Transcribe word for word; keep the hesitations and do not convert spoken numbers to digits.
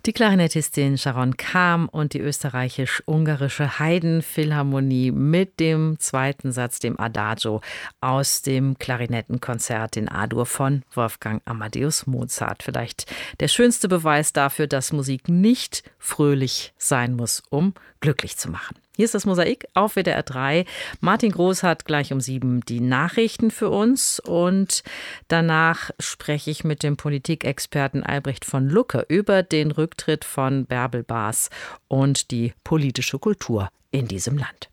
Die Klarinettistin Sharon Kam und die österreichisch-ungarische Haydn-Philharmonie mit dem zweiten Satz, dem Adagio aus dem Klarinettenkonzert in A-Dur von Wolfgang Amadeus Mozart. Vielleicht der schönste Beweis dafür, dass Musik nicht fröhlich sein muss, um glücklich zu machen. Hier ist das Mosaik auf W D R drei. Martin Groß hat gleich um sieben die Nachrichten für uns und danach spreche ich mit dem Politikexperten Albrecht von Lucke über den Rücktritt von Bärbel Baas und die politische Kultur in diesem Land.